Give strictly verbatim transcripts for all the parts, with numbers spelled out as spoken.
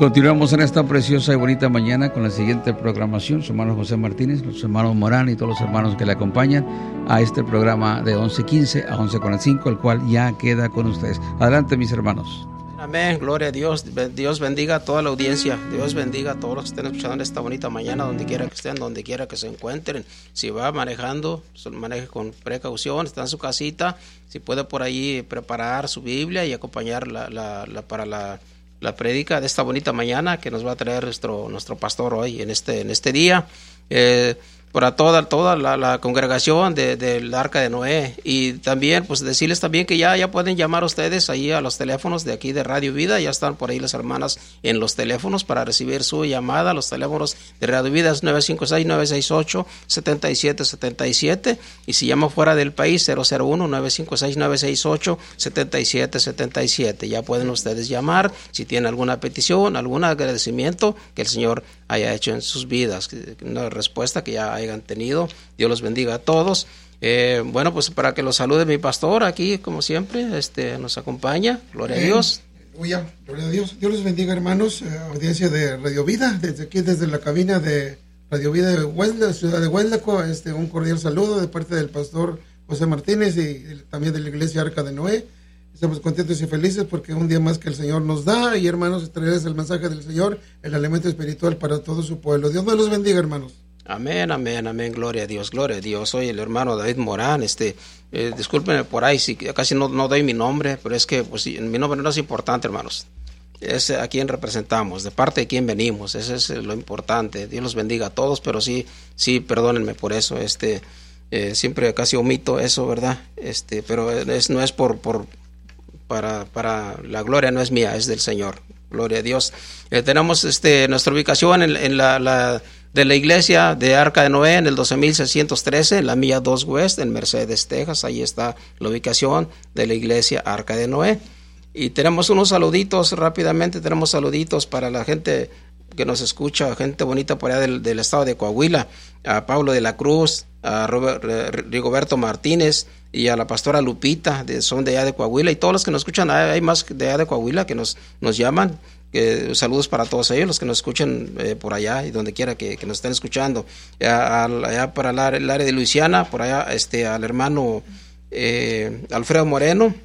Continuamos en esta preciosa y bonita mañana con la siguiente programación. Su hermano José Martínez, los hermanos Morán y todos los hermanos que le acompañan a este programa de once quince a once cuarenta y cinco, el cual ya queda con ustedes. Adelante, mis hermanos. Amén, gloria a Dios. Dios bendiga a toda la audiencia. Dios bendiga a todos los que estén escuchando en esta bonita mañana, donde quiera que estén, donde quiera que se encuentren. Si va manejando, maneje con precaución, está en su casita. Si puede por ahí preparar su Biblia y acompañar la, la, la, para la, la prédica de esta bonita mañana que nos va a traer nuestro, nuestro pastor hoy en este, en este día. Eh, para toda, toda la, la congregación del de, de Arca de Noé, y también pues decirles también que ya, ya pueden llamar ustedes ahí a los teléfonos de aquí de Radio Vida. Ya están por ahí las hermanas en los teléfonos para recibir su llamada. Los teléfonos de Radio Vida es nueve cinco seis, nueve seis ocho, siete siete siete siete, y si llama fuera del país cero cero uno, nueve cinco seis, nueve seis ocho, siete siete siete siete. Ya pueden ustedes llamar si tienen alguna petición, algún agradecimiento que el Señor haya hecho en sus vidas, una respuesta que ya hayan tenido. Dios los bendiga a todos. Eh, bueno, pues para que los salude mi pastor aquí, como siempre, este nos acompaña. Gloria eh, a Dios. Aleluya, gloria a Dios. Dios les bendiga, hermanos. Eh, audiencia de Radio Vida, desde aquí, desde la cabina de Radio Vida de Huesla, ciudad de Hueslaco, este, un cordial saludo de parte del pastor José Martínez y también de la iglesia Arca de Noé. Estamos contentos y felices porque un día más que el Señor nos da, y hermanos, traerles el mensaje del Señor, el alimento espiritual para todo su pueblo. Dios nos los bendiga, hermanos. Amén, amén, amén, gloria a Dios, gloria a Dios. Soy el hermano David Morán. Este, eh, discúlpenme por ahí, si casi no, no doy mi nombre, pero es que pues, mi nombre no es importante, hermanos. Es a quien representamos, de parte de quién venimos, eso es lo importante. Dios los bendiga a todos, pero sí, sí, perdónenme por eso. Este, eh, siempre casi omito eso, ¿verdad? Este, pero es, no es por, por para, para la gloria no es mía, es del Señor. Gloria a Dios. Eh, tenemos este nuestra ubicación en, en la, la de la iglesia de Arca de Noé en el doce mil seiscientos trece, en la milla dos West, en Mercedes, Texas. Ahí está la ubicación de la iglesia Arca de Noé. Y tenemos unos saluditos rápidamente, tenemos saluditos para la gente que nos escucha, gente bonita por allá del, del estado de Coahuila, a Pablo de la Cruz, a Robert, Rigoberto Martínez y a la pastora Lupita, de, son de allá de Coahuila, y todos los que nos escuchan, hay más de allá de Coahuila que nos, nos llaman. Eh, saludos para todos ellos, los que nos escuchan eh, por allá y donde quiera que, que nos estén escuchando. A, a, allá para el área, el área de Luisiana, por allá este, al hermano eh, Alfredo Moreno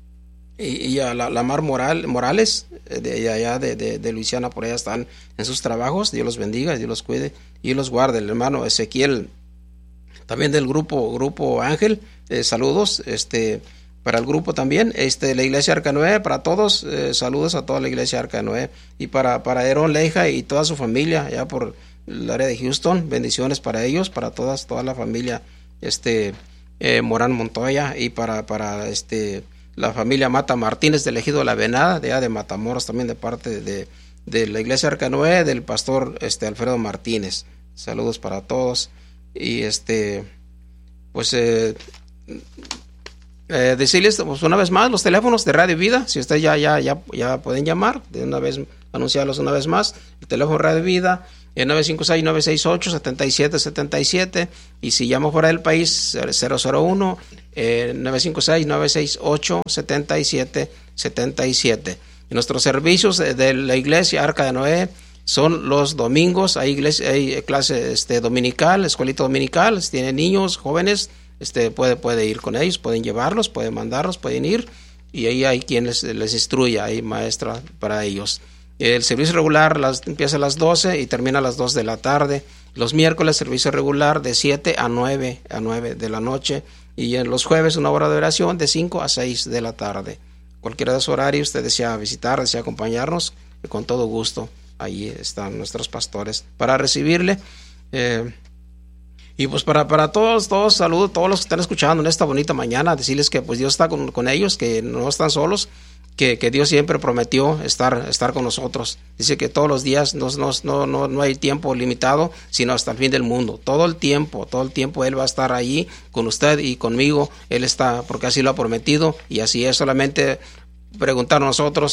y, y a la, la Mar Moral, Morales, de allá de, de, de Luisiana, por allá están en sus trabajos. Dios los bendiga, Dios los cuide y los guarde. El hermano Ezequiel, también del grupo, grupo Ángel, eh, saludos, este... para el grupo también, este, la iglesia Arca de Noé, para todos, eh, saludos a toda la iglesia Arca de Noé, y para, para Aaron Leija y toda su familia, allá por el área de Houston, bendiciones para ellos, para todas, toda la familia, este, eh, Morán Montoya, y para, para, este, la familia Mata Martínez del Ejido de la Venada, de allá de Matamoros, también de parte de, de la iglesia Arca de Noé, del pastor, este, Alfredo Martínez, saludos para todos, y este, pues, eh, Eh, decirles pues, una vez más los teléfonos de Radio Vida, si ustedes ya, ya, ya, ya pueden llamar, de una vez anunciarlos una vez más, el teléfono Radio Vida es nueve cinco seis, nueve seis ocho, siete siete siete siete, y si llamo fuera del país cero cero uno, eh, nueve cinco seis, nueve seis ocho, siete siete siete siete. Y nuestros servicios de, de la iglesia Arca de Noé son los domingos, hay, iglesia, hay clase este, dominical, escuelita dominical, si tienen niños, jóvenes, Este puede, puede ir con ellos, pueden llevarlos, pueden mandarlos, pueden ir, y ahí hay quien les, les instruya, hay maestra para ellos. El servicio regular las, empieza a las doce y termina a las dos de la tarde. Los miércoles servicio regular de siete a nueve de la noche, y en los jueves una hora de oración de cinco a seis de la tarde. Cualquiera de esos horarios usted desea visitar, desea acompañarnos, con todo gusto, ahí están nuestros pastores para recibirle. Eh, Y pues para, para todos, todos, saludos a todos los que están escuchando en esta bonita mañana, decirles que pues Dios está con, con ellos, que no están solos, que, que Dios siempre prometió estar, estar con nosotros. Dice que todos los días no, no, no, no hay tiempo limitado, sino hasta el fin del mundo. Todo el tiempo, todo el tiempo Él va a estar ahí con usted y conmigo. Él está, porque así lo ha prometido, y así es. Solamente preguntar a nosotros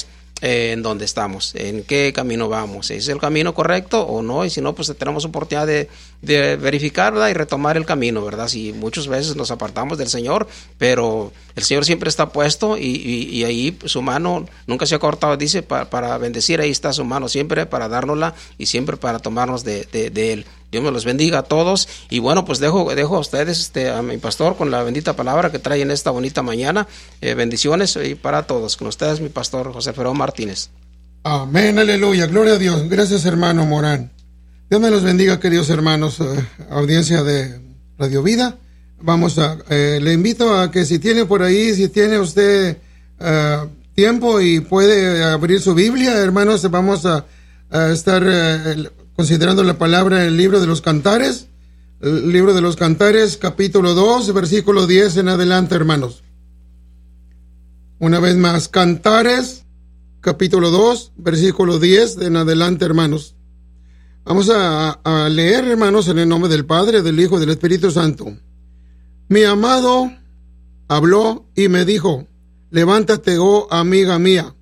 eh, en donde estamos, en qué camino vamos, ¿es el camino correcto o no? Y si no, pues tenemos oportunidad de, de verificar, ¿verdad? Y retomar el camino, ¿verdad? Si muchas veces nos apartamos del Señor, pero el Señor siempre está puesto y, y, y ahí su mano nunca se ha cortado, dice, para, para bendecir, ahí está su mano siempre para dárnosla y siempre para tomarnos de, de, de Él. Dios me los bendiga a todos. Y bueno, pues dejo, dejo a ustedes, este, a mi pastor, con la bendita palabra que trae en esta bonita mañana. Eh, bendiciones y para todos. Con ustedes, mi pastor José Ferón Martínez. Amén, aleluya. Gloria a Dios. Gracias, hermano Morán. Dios me los bendiga, queridos hermanos, eh, audiencia de Radio Vida. Vamos a, eh, le invito a que si tiene por ahí, si tiene usted uh, tiempo y puede abrir su Biblia, hermanos, vamos a, a estar eh, considerando la palabra en el libro de los Cantares, el libro de los Cantares, capítulo dos, versículo diez en adelante, hermanos. Una vez más, Cantares, capítulo dos, versículo diez en adelante, hermanos. Vamos a, a leer, hermanos, en el nombre del Padre, del Hijo y del Espíritu Santo. Mi amado habló y me dijo: levántate, oh amiga mía,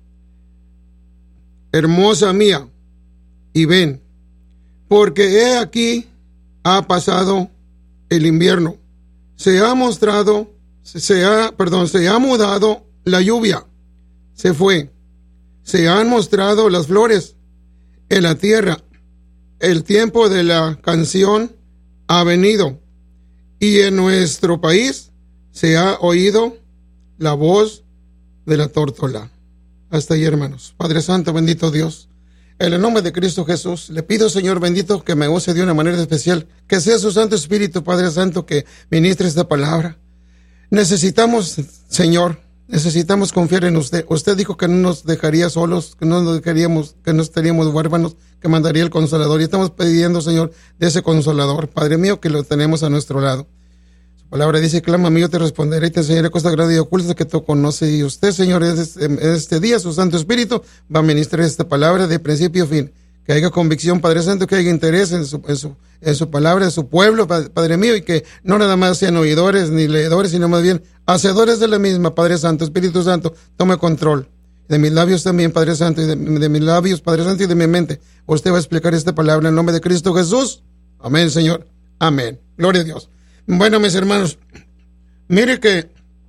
hermosa mía, y ven, porque he aquí ha pasado el invierno, se ha mostrado, se ha, perdón, se ha mudado la lluvia, se fue, se han mostrado las flores en la tierra, el tiempo de la canción ha venido, y en nuestro país se ha oído la voz de la tórtola. Hasta ahí, hermanos. Padre Santo, bendito Dios, en el nombre de Cristo Jesús, le pido, Señor bendito, que me use de una manera especial, que sea su Santo Espíritu, Padre Santo, que ministre esta palabra. Necesitamos, Señor, necesitamos confiar en usted. Usted dijo que no nos dejaría solos, que no nos dejaríamos, que no estaríamos huérfanos, que mandaría el Consolador. Y estamos pidiendo, Señor, de ese Consolador, Padre mío, que lo tenemos a nuestro lado. Su palabra dice: clama a mí, yo te responderé y te enseñaré cosas grandes y ocultas que tú conoces. Y usted, Señor, en este día, su Santo Espíritu va a ministrar esta palabra de principio a fin. Que haya convicción, Padre Santo, que haya interés en su, en su, en su palabra, en su pueblo, Padre mío, y que no nada más sean oidores ni leedores, sino más bien hacedores de la misma, Padre Santo. Espíritu Santo, tome control de mis labios también, Padre Santo, y de, de mis labios, Padre Santo, y de mi mente. Usted va a explicar esta palabra en nombre de Cristo Jesús. Amén, Señor. Amén. Gloria a Dios. Bueno, mis hermanos, mire que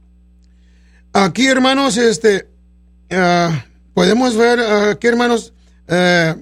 aquí, hermanos, este, uh, podemos ver aquí, hermanos, uh,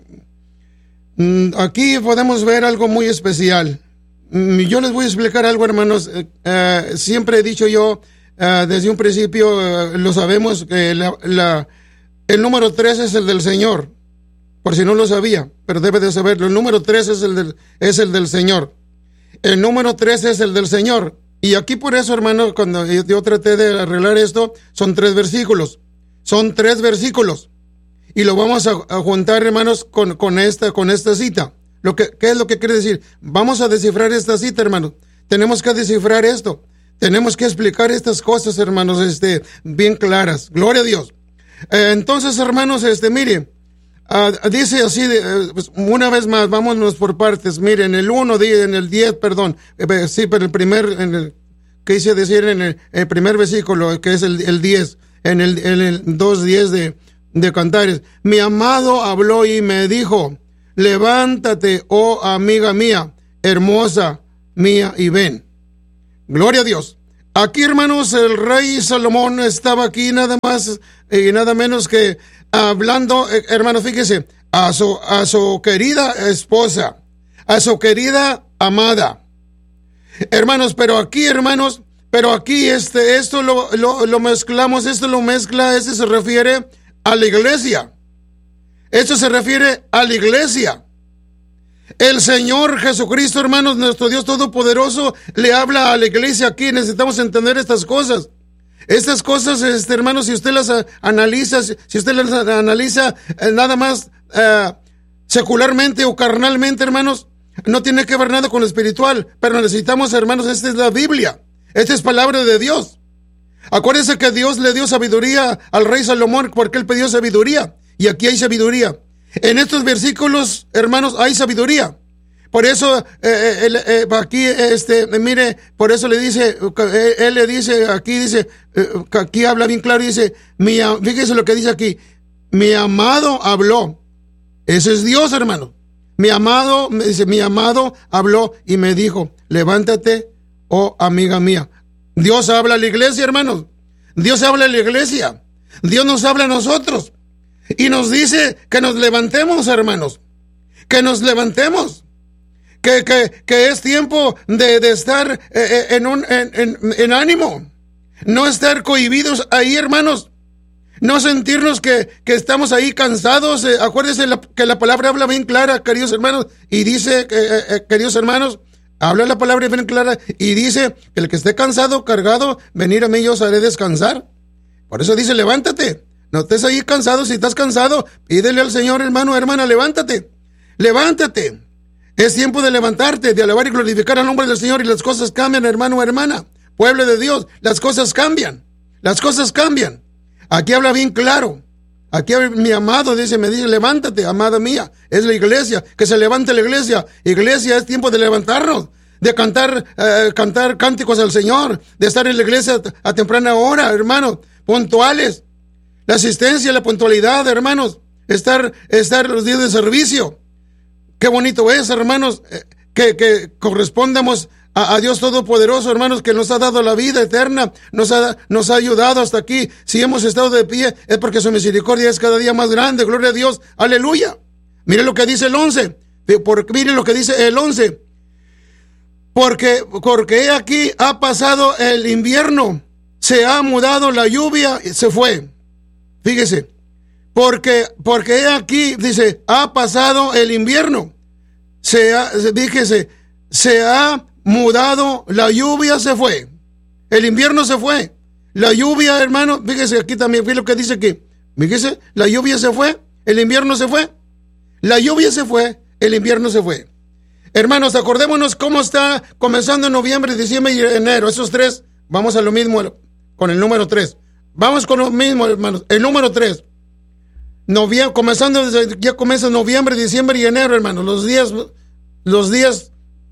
aquí podemos ver algo muy especial. Yo les voy a explicar algo, hermanos. Uh, siempre he dicho yo, uh, desde un principio, uh, lo sabemos, que la, la, el número tres es el del Señor, por si no lo sabía, pero debe de saberlo. El número tres es el del, es el del Señor. El número tres es el del Señor. Y aquí por eso, hermano, cuando yo, yo traté de arreglar esto, son tres versículos. Son tres versículos. Y lo vamos a, a juntar, hermanos, con, con, esta, con esta cita. Lo que, ¿Qué es lo que quiere decir? Vamos a descifrar esta cita, hermanos. Tenemos que descifrar esto. Tenemos que explicar estas cosas, hermanos, este, bien claras. Gloria a Dios. Eh, entonces, hermanos, este, mire, uh, dice así, de, uh, pues, una vez más, vámonos por partes. Miren, en el uno, en el diez, perdón. Eh, sí, pero el primer, en el, ¿qué hice decir en el, el primer versículo, que es el, el diez? En el, en el dos diez de, de Cantares. Mi amado habló y me dijo: levántate, oh amiga mía, hermosa mía, y ven. Gloria a Dios. Aquí, hermanos, el rey Salomón estaba aquí nada más y nada menos que hablando, eh, hermanos, fíjese, a su, a su querida esposa, a su querida amada. Hermanos, pero aquí, hermanos, pero aquí este, esto lo, lo, lo mezclamos, esto lo mezcla, este se refiere a la iglesia. Esto se refiere a la iglesia. El Señor Jesucristo, hermanos, nuestro Dios Todopoderoso, le habla a la iglesia aquí. Necesitamos entender estas cosas. Estas cosas, este, hermanos, si usted las analiza, si usted las analiza eh, nada más eh, secularmente o carnalmente, hermanos, no tiene que ver nada con lo espiritual. Pero necesitamos, hermanos, esta es la Biblia. Esta es palabra de Dios. Acuérdense que Dios le dio sabiduría al rey Salomón porque él pidió sabiduría. Y aquí hay sabiduría. En estos versículos, hermanos, hay sabiduría. Por eso, eh, eh, eh, aquí, este, mire, por eso le dice, eh, él le dice, aquí dice, eh, aquí habla bien claro, dice, mi, fíjese lo que dice aquí, mi amado habló. Ese es Dios, hermano. Mi amado, me dice, mi amado habló y me dijo, levántate, oh amiga mía. Dios habla a la iglesia, hermanos. Dios habla a la iglesia. Dios nos habla a nosotros. Y nos dice que nos levantemos, hermanos. Que nos levantemos. Que, que, que es tiempo de, de estar eh, en, un, en, en, en ánimo. No estar cohibidos ahí, hermanos. No sentirnos que, que estamos ahí cansados. Eh, acuérdense la, que la palabra habla bien clara, queridos hermanos. Y dice, eh, eh, queridos hermanos, habla la palabra bien clara. Y dice que el que esté cansado, cargado, venir a mí yo os haré descansar. Por eso dice, levántate. No estés ahí cansado. Si estás cansado, pídele al Señor, hermano, hermana, levántate. Levántate. Es tiempo de levantarte, de alabar y glorificar al nombre del Señor. Y las cosas cambian, hermano, hermana. Pueblo de Dios, las cosas cambian. Las cosas cambian. Aquí habla bien claro. Aquí mi amado dice, me dice, levántate, amada mía. Es la iglesia, que se levante la iglesia. Iglesia, es tiempo de levantarnos, de cantar, eh, cantar cánticos al Señor, de estar en la iglesia a temprana hora, hermanos, puntuales. La asistencia, la puntualidad, hermanos, estar, estar los días de servicio. Qué bonito es, hermanos, eh, que, que correspondamos A, a Dios Todopoderoso, hermanos, que nos ha dado la vida eterna, nos ha, nos ha ayudado hasta aquí. Si hemos estado de pie, es porque su misericordia es cada día más grande. Gloria a Dios, aleluya. Mire lo que dice el once, por, mire lo que dice el once. Porque, porque he aquí ha pasado el invierno, se ha mudado la lluvia, se fue. Fíjese, porque, porque he aquí, dice, ha pasado el invierno, se ha, fíjese, se ha mudado, la lluvia se fue, el invierno se fue, la lluvia, hermano, fíjese aquí también, fíjese lo que dice aquí, fíjese, la lluvia se fue, el invierno se fue, la lluvia se fue, el invierno se fue. Hermanos, acordémonos cómo está comenzando en noviembre, diciembre y enero, esos tres, vamos a lo mismo con el número tres, vamos con lo mismo, hermanos, el número tres, noviembre, comenzando desde, ya comienza noviembre, diciembre y enero, hermanos, los días, los días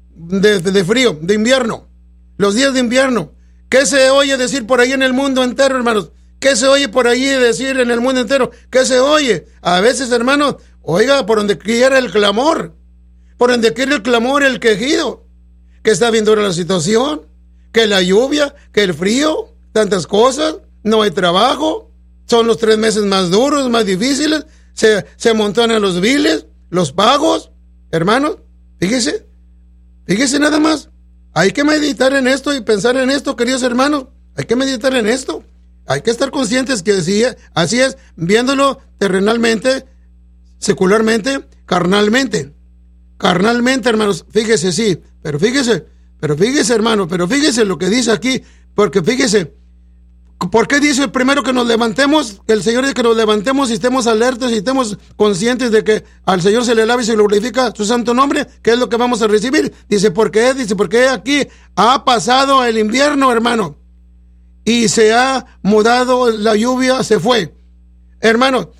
De, de, de frío, de invierno, los días de invierno. ¿Qué se oye decir por ahí en el mundo entero, hermanos? ¿Qué se oye por ahí decir en el mundo entero? ¿Qué se oye? A veces, hermanos, oiga, por donde quiera el clamor, por donde quiera el clamor, el quejido, que está viendo la situación, que la lluvia, que el frío, tantas cosas, no hay trabajo, son los tres meses más duros, más difíciles, se, se amontonan los biles, los pagos, hermanos, fíjese. Fíjese nada más, hay que meditar en esto y pensar en esto, queridos hermanos, hay que meditar en esto, hay que estar conscientes que así es, así es, viéndolo terrenalmente, secularmente, carnalmente, carnalmente, hermanos, fíjese, sí, pero fíjese, pero fíjese, hermano, pero fíjese lo que dice aquí, porque fíjese, ¿por qué dice primero que nos levantemos? Que el Señor dice que nos levantemos y estemos alertas y estemos conscientes de que al Señor se le alaba y se glorifica su santo nombre, que es lo que vamos a recibir. Dice, ¿por qué? Dice, porque aquí ha pasado el invierno, hermano, y se ha mudado la lluvia, se fue. Hermano,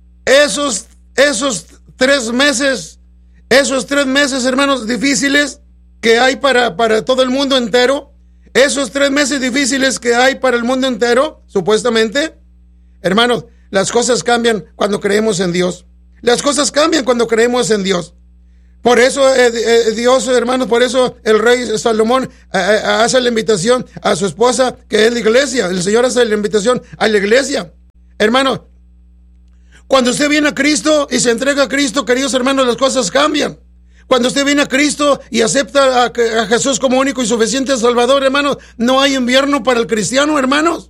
esos, esos tres meses, esos tres meses, hermanos, difíciles que hay para, para todo el mundo entero, esos tres meses difíciles que hay para el mundo entero, supuestamente, hermanos, las cosas cambian cuando creemos en Dios. Las cosas cambian cuando creemos en Dios. Por eso eh, eh, Dios, hermanos, por eso el rey Salomón eh, eh, hace la invitación a su esposa, que es la iglesia. El Señor hace la invitación a la iglesia. Hermano, cuando usted viene a Cristo y se entrega a Cristo, queridos hermanos, las cosas cambian. Cuando usted viene a Cristo y acepta a, a Jesús como único y suficiente Salvador, hermanos, no hay invierno para el cristiano, hermanos.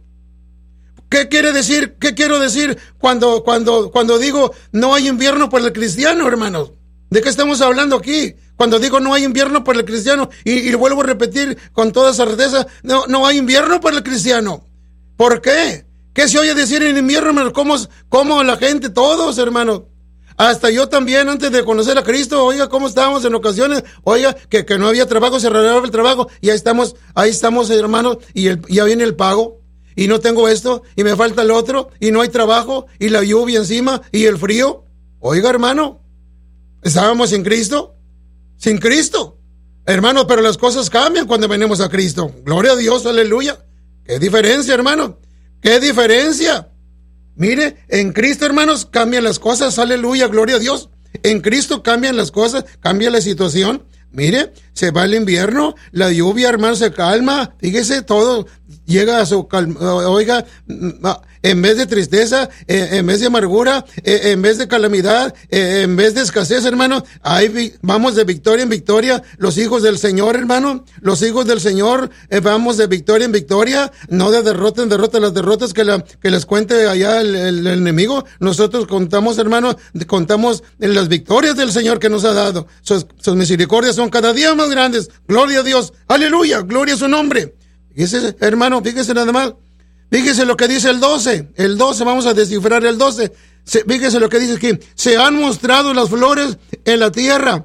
¿Qué quiere decir? ¿Qué quiero decir cuando, cuando, cuando digo no hay invierno para el cristiano, hermanos? ¿De qué estamos hablando aquí? Cuando digo no hay invierno para el cristiano, y, y vuelvo a repetir con toda certeza, no, no hay invierno para el cristiano. ¿Por qué? ¿Qué se oye decir en invierno, hermanos? ¿Cómo, cómo la gente, todos, hermanos? Hasta yo también, antes de conocer a Cristo, oiga, cómo estábamos en ocasiones, oiga, que, que no había trabajo, se arreglaba el trabajo, y ahí estamos, ahí estamos, hermanos, y el, ya viene el pago, y no tengo esto, y me falta el otro, y no hay trabajo, y la lluvia encima, y el frío. Oiga, hermano, ¿estábamos sin Cristo? Sin Cristo, hermano, pero las cosas cambian cuando venimos a Cristo. Gloria a Dios, aleluya. ¿Qué diferencia, hermano? ¿Qué diferencia? Mire, en Cristo, hermanos, cambian las cosas. Aleluya, gloria a Dios. En Cristo cambian las cosas, cambia la situación. Mire, se va el invierno, la lluvia, hermano, se calma. Fíjese, todo llega a su calma. Oiga, en vez de tristeza, en vez de amargura, en vez de calamidad, en vez de escasez, hermano, ahí vamos de victoria en victoria. Los hijos del Señor, hermano, los hijos del Señor, vamos de victoria en victoria, no de derrota en derrota. Las derrotas que, la, que les cuente allá el, el, el enemigo, nosotros contamos, hermano, contamos en las victorias del Señor que nos ha dado. Sus, sus misericordias son cada día más grandes. Gloria a Dios, aleluya, gloria a su nombre. Fíjese, hermano, fíjese nada más. Fíjese lo que dice el doce. El doce, vamos a descifrar el doce. Se, fíjese lo que dice aquí. Se han mostrado las flores en la tierra.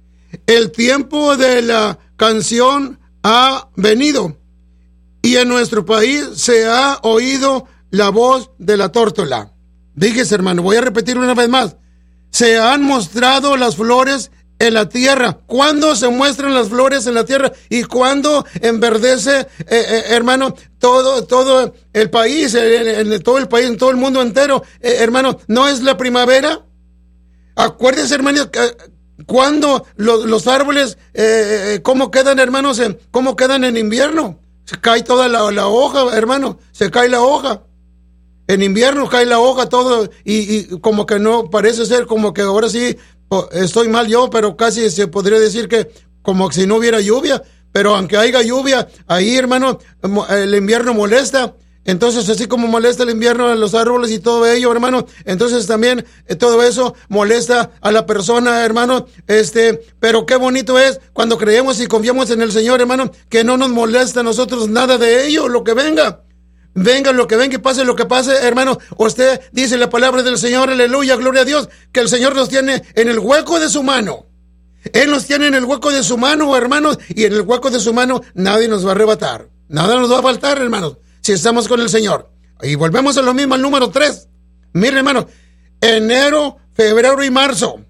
El tiempo de la canción ha venido. Y en nuestro país se ha oído la voz de la tórtola. Fíjese, hermano, voy a repetir una vez más. Se han mostrado las flores en la tierra. ¿Cuándo se muestran las flores en la tierra? ¿Y cuándo enverdece, eh, eh, hermano, todo, todo el país, en, en todo el país, en todo el mundo entero? Eh, hermano, ¿no es la primavera? Acuérdense, hermano, eh, cuando los, los árboles, eh, cómo quedan, hermanos, eh, cómo quedan en invierno. Se cae toda la, la hoja, hermano, se cae la hoja. En invierno cae la hoja todo y, y como que no, parece ser como que ahora sí, estoy mal yo, pero casi se podría decir que como si no hubiera lluvia, pero aunque haya lluvia, ahí, hermano, el invierno molesta. Entonces, así como molesta el invierno a los árboles y todo ello, hermano, entonces también eh, todo eso molesta a la persona, hermano, este, pero qué bonito es cuando creemos y confiamos en el Señor, hermano, que no nos molesta a nosotros nada de ello, lo que venga. Venga lo que venga y pase lo que pase, hermano. Usted dice la palabra del Señor, aleluya, gloria a Dios, que el Señor nos tiene en el hueco de su mano. Él nos tiene en el hueco de su mano, hermanos, y en el hueco de su mano nadie nos va a arrebatar. Nada nos va a faltar, hermanos, si estamos con el Señor. Y volvemos a lo mismo, al número tres. Mire, hermano, enero, febrero y marzo.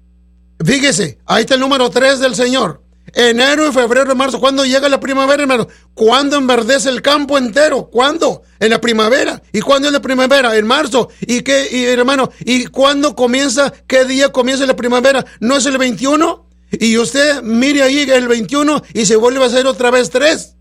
Fíjese, ahí está el número tres del Señor. Enero, febrero y marzo. ¿Cuándo llega la primavera, hermano? ¿Cuándo enverdece el campo entero? ¿Cuándo? En la primavera. ¿Y cuándo es la primavera? En marzo. ¿Y qué, y, hermano? ¿Y cuándo comienza? ¿Qué día comienza la primavera? ¿No es el veintiuno? Y usted mire ahí el veintiuno y se vuelve a hacer otra vez tres.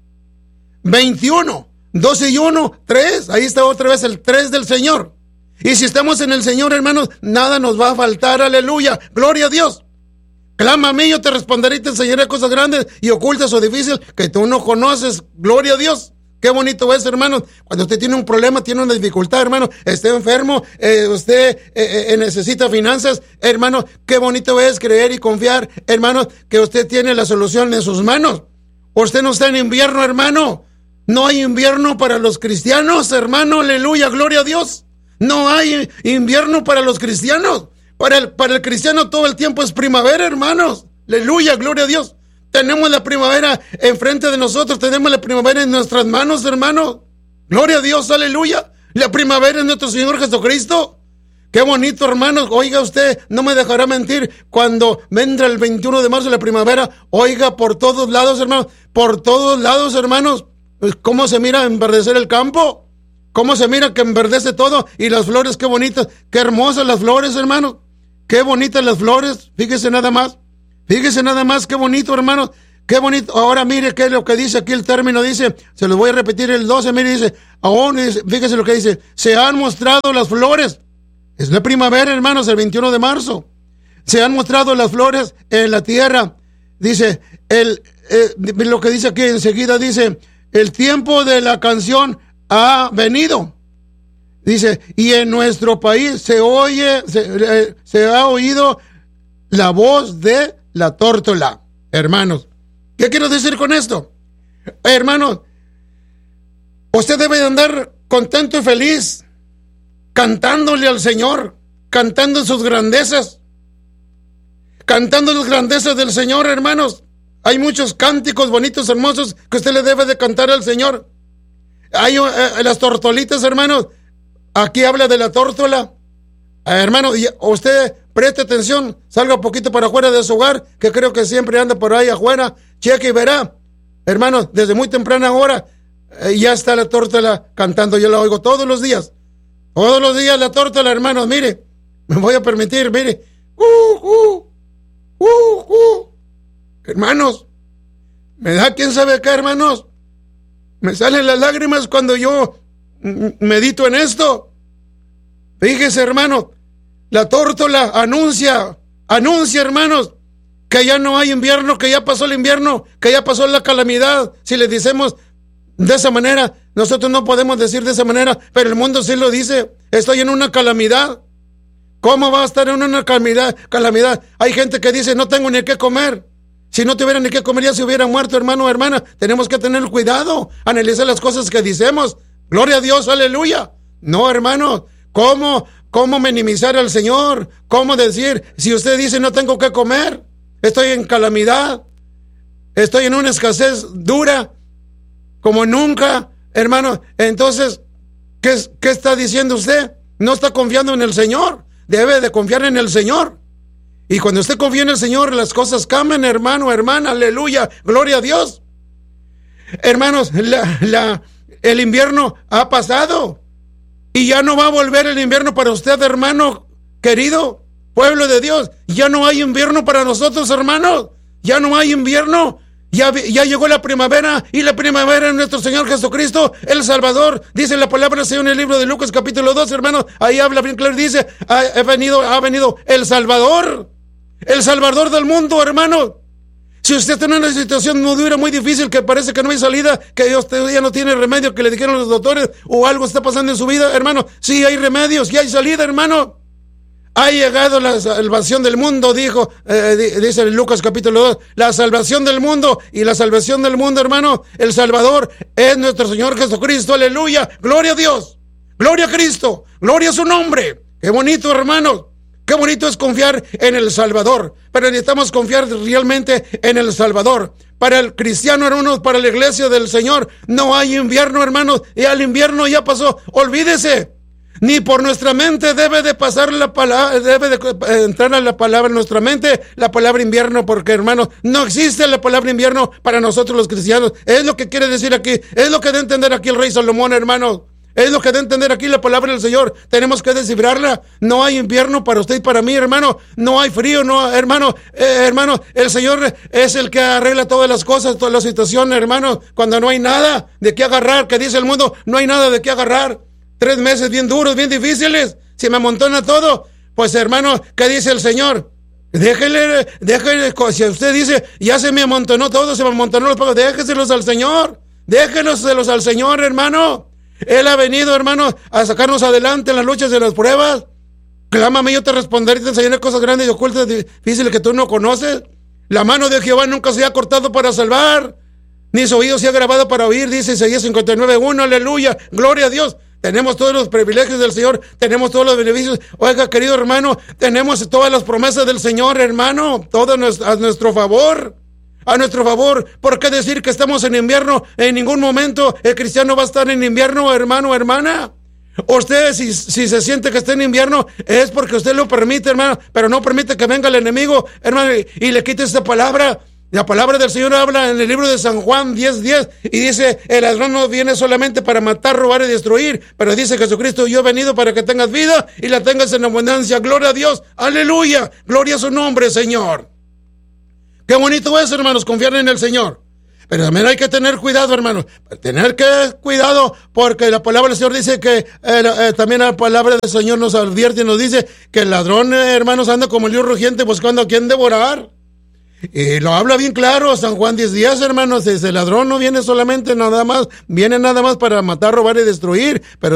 veintiuno, doce y uno, tres. Ahí está otra vez el tres del Señor. Y si estamos en el Señor, hermanos, nada nos va a faltar. Aleluya. Gloria a Dios. Clama a mí, yo te responderé y te enseñaré cosas grandes y ocultas o difíciles que tú no conoces. Gloria a Dios. Qué bonito es, hermano. Cuando usted tiene un problema, tiene una dificultad, hermano, esté enfermo, eh, usted eh, eh, necesita finanzas, hermano, qué bonito es creer y confiar, hermano, que usted tiene la solución en sus manos. Usted no está en invierno, hermano. No hay invierno para los cristianos, hermano. Aleluya, gloria a Dios. No hay invierno para los cristianos. Para el, para el cristiano todo el tiempo es primavera, hermanos. Aleluya, gloria a Dios. Tenemos la primavera enfrente de nosotros. Tenemos la primavera en nuestras manos, hermanos. Gloria a Dios, aleluya. La primavera es nuestro Señor Jesucristo. Qué bonito, hermanos. Oiga usted, no me dejará mentir. Cuando vendrá el veintiuno de marzo la primavera, oiga, por todos lados, hermanos. Por todos lados, hermanos. ¿Cómo se mira enverdecer el campo? ¿Cómo se mira que enverdece todo? Y las flores, qué bonitas. Qué hermosas las flores, hermanos. Qué bonitas las flores, fíjese nada más, fíjese nada más, qué bonito, hermanos, qué bonito. Ahora mire qué es lo que dice aquí el término, dice, se los voy a repetir el doce, mire, dice, aún, fíjese lo que dice, se han mostrado las flores, es la primavera, hermanos, el veintiuno de marzo, se han mostrado las flores en la tierra, dice, el, eh, lo que dice aquí enseguida, dice, el tiempo de la canción ha venido. Dice, y en nuestro país se oye, se, eh, se ha oído la voz de la tórtola. Hermanos, ¿qué quiero decir con esto? Hermanos, usted debe de andar contento y feliz, cantándole al Señor, cantando sus grandezas, cantando las grandezas del Señor, hermanos. Hay muchos cánticos bonitos, hermosos, que usted le debe de cantar al Señor. Hay eh, las tortolitas, hermanos. Aquí habla de la tórtola. Eh, hermano, y usted preste atención, salga un poquito para afuera de su hogar, que creo que siempre anda por ahí afuera, cheque y verá. Hermano, desde muy temprana hora, eh, ya está la tórtola cantando, yo la oigo todos los días. Todos los días la tórtola, hermanos, mire, me voy a permitir, mire. Uh, uh, uh, uh. Hermanos, me da quién sabe qué, hermanos. Me salen las lágrimas cuando yo medito en esto. Fíjese, hermanos, la tórtola anuncia, anuncia, hermanos, que ya no hay invierno, que ya pasó el invierno, que ya pasó la calamidad. Si le decimos de esa manera, nosotros no podemos decir de esa manera, pero el mundo sí lo dice. Estoy en una calamidad. ¿Cómo va a estar en una calamidad? calamidad? Hay gente que dice, no tengo ni qué comer. Si no tuviera ni qué comer, ya se hubiera muerto, hermano o hermana. Tenemos que tener cuidado, analizar las cosas que decimos. Gloria a Dios, aleluya. No, hermano, ¿cómo, cómo minimizar al Señor? ¿Cómo decir, si usted dice no tengo qué comer? Estoy en calamidad. Estoy en una escasez dura, como nunca, hermano. Entonces, ¿qué, qué está diciendo usted? No está confiando en el Señor. Debe de confiar en el Señor. Y cuando usted confía en el Señor, las cosas cambian, hermano, hermana, aleluya, gloria a Dios. Hermanos, la, la, el invierno ha pasado y ya no va a volver el invierno para usted, hermano querido, pueblo de Dios. Ya no hay invierno para nosotros, hermanos. Ya no hay invierno. Ya, ya llegó la primavera, y la primavera es nuestro Señor Jesucristo, el Salvador. Dice la palabra del Señor en el libro de Lucas capítulo dos, hermanos. Ahí habla bien claro, dice, ha, ha, venido, ha venido el Salvador, el Salvador del mundo, hermano. Si usted está en una situación muy dura, muy difícil, que parece que no hay salida, que usted ya no tiene remedio, que le dijeron los doctores, o algo está pasando en su vida, hermano, sí hay remedios, sí hay salida, hermano. Ha llegado la salvación del mundo, dijo, eh, dice en Lucas capítulo dos, la salvación del mundo, y la salvación del mundo, hermano, el Salvador es nuestro Señor Jesucristo, aleluya, gloria a Dios, gloria a Cristo, gloria a su nombre. Qué bonito, hermanos, qué bonito es confiar en el Salvador, pero necesitamos confiar realmente en el Salvador. Para el cristiano, hermanos, para la iglesia del Señor, no hay invierno, hermanos, y el invierno ya pasó, olvídese. Ni por nuestra mente debe de pasar la palabra, debe de entrar a la palabra en nuestra mente, la palabra invierno, porque, hermanos, no existe la palabra invierno para nosotros los cristianos. Es lo que quiere decir aquí, es lo que debe entender aquí el rey Salomón, hermanos. Es lo que debe entender aquí la palabra del Señor. Tenemos que descifrarla. No hay invierno para usted y para mí, hermano. No hay frío, no, hermano. Eh, hermano, el Señor es el que arregla todas las cosas, todas las situaciones, hermano. Cuando no hay nada de qué agarrar, que dice el mundo, no hay nada de qué agarrar. Tres meses bien duros, bien difíciles. Se me amontona todo. Pues, hermano, ¿qué dice el Señor? Déjele, déjele, si usted dice, ya se me amontonó todo, se me amontonó los pagos, déjeselos al Señor. Déjeselos al Señor, hermano. Él ha venido, hermano, a sacarnos adelante en las luchas y las pruebas. Clámame, yo te responderé y te enseñaré cosas grandes y ocultas, difíciles que tú no conoces. La mano de Jehová nunca se ha cortado para salvar, ni su oído se ha grabado para oír, dice Isaías cincuenta y nueve uno, aleluya, gloria a Dios. Tenemos todos los privilegios del Señor, tenemos todos los beneficios. Oiga, querido hermano, tenemos todas las promesas del Señor, hermano, todo a nuestro favor, a nuestro favor. ¿Por qué decir que estamos en invierno? En ningún momento el cristiano va a estar en invierno, hermano, hermana. Usted, si, si se siente que está en invierno, es porque usted lo permite, hermano, pero no permite que venga el enemigo, hermano, y, y le quite esta palabra. La palabra del Señor habla en el libro de San Juan diez diez y dice, el ladrón no viene solamente para matar, robar y destruir, pero dice Jesucristo, yo he venido para que tengas vida y la tengas en abundancia. Gloria a Dios, aleluya, gloria a su nombre, Señor. Qué bonito es, hermanos, confiar en el Señor. Pero también hay que tener cuidado, hermanos, tener que cuidado, porque la palabra del Señor dice que, eh, eh, también la palabra del Señor nos advierte y nos dice que el ladrón, eh, hermanos, anda como el león rugiente buscando a quien devorar. Y lo habla bien claro San Juan diez diez, hermanos. Ese ladrón no viene solamente nada más, viene nada más para matar, robar y destruir, pero